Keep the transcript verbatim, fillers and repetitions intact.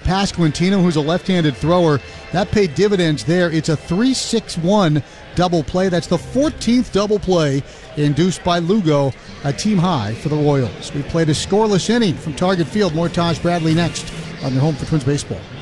Pasquantino, who's a left-handed thrower. That paid dividends there. It's a three six one double play. That's the fourteenth double play induced by Lugo, a team high for the Royals. We played a scoreless inning from Target Field. More Taj Bradley next on your home for Twins baseball.